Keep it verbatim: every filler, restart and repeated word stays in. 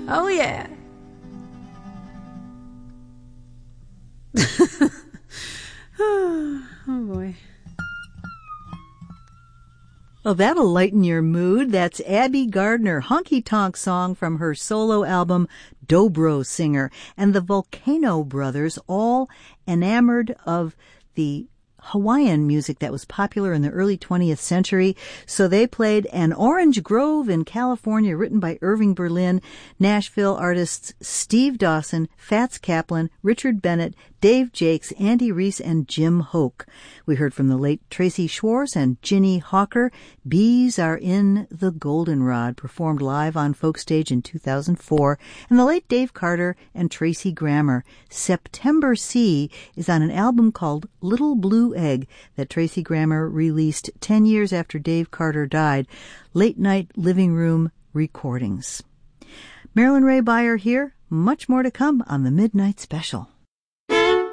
Oh, yeah. Oh, boy. Well, that'll lighten your mood. That's Abby Gardner, Honky Tonk Song from her solo album, Dobro Singer. And the Volcano Brothers, all enamored of the Hawaiian music that was popular in the early twentieth century. So they played An Orange Grove in California, written by Irving Berlin, Nashville artists Steve Dawson, Fats Kaplan, Richard Bennett, Dave Jakes, Andy Reese, and Jim Hoke. We heard from the late Tracy Schwartz and Ginny Hawker. Bees Are in the Goldenrod, performed live on Folk Stage in two thousand four. And the late Dave Carter and Tracy Grammer. September Sea is on an album called Little Blue Egg that Tracy Grammer released ten years after Dave Carter died. Late night living room recordings. Marilyn Ray Beyer here. Much more to come on the Midnight Special.